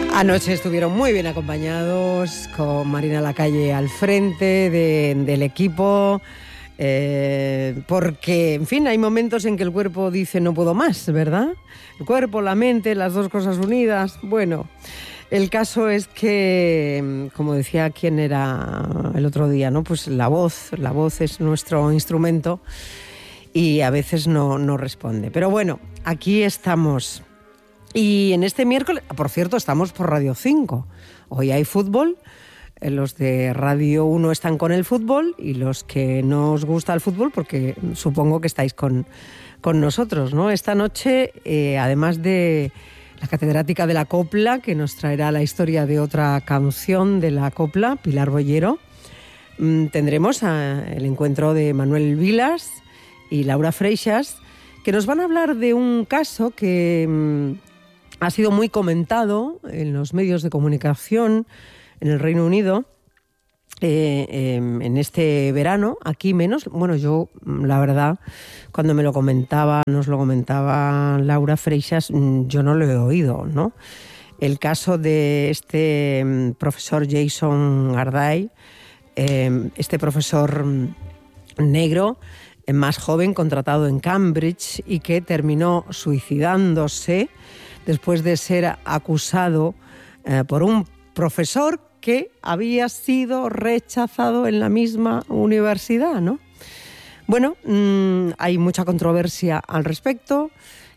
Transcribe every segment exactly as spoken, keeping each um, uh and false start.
Anoche estuvieron muy bien acompañados, con Marina Lacalle al frente de, del equipo, eh, porque, en fin, hay momentos en que el cuerpo dice no puedo más, ¿verdad? El cuerpo, la mente, las dos cosas unidas. Bueno, el caso es que, como decía quien era el otro día, ¿no? Pues la voz, la voz es nuestro instrumento y a veces no, no responde. Pero bueno, aquí estamos. Y en este miércoles, por cierto, estamos por Radio cinco. Hoy hay fútbol, los de Radio uno están con el fútbol y los que no os gusta el fútbol, porque supongo que estáis con, con nosotros, ¿no? Esta noche, eh, además de la catedrática de la copla, que nos traerá la historia de otra canción de la copla, Pilar Bollero, mmm, tendremos a, el encuentro de Manuel Vilas y Laura Freixas, que nos van a hablar de un caso que mmm, ha sido muy comentado en los medios de comunicación en el Reino Unido eh, eh, en este verano, aquí menos. Bueno, yo, la verdad, cuando me lo comentaba, nos lo comentaba Laura Freixas, yo no lo he oído, ¿no? El caso de este profesor Jason Garday, eh, este profesor negro, más joven, contratado en Cambridge y que terminó suicidándose después de ser acusado eh, por un profesor que había sido rechazado en la misma universidad, ¿no? Bueno, mmm, hay mucha controversia al respecto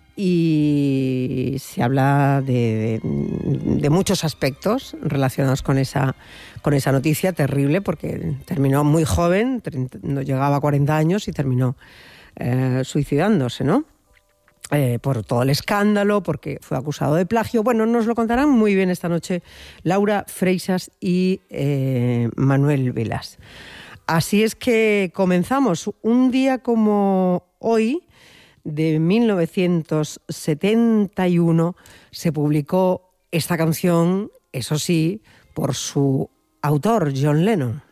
y se habla de, de, de muchos aspectos relacionados con esa, con esa noticia terrible, porque terminó muy joven, no llegaba a cuarenta años y terminó eh, suicidándose, ¿no? Eh, por todo el escándalo, porque fue acusado de plagio. Bueno, nos lo contarán muy bien esta noche Laura Freixas y eh, Manuel Vilas. Así es que comenzamos. Un día como hoy, de mil novecientos setenta y uno, se publicó esta canción, eso sí, por su autor, John Lennon.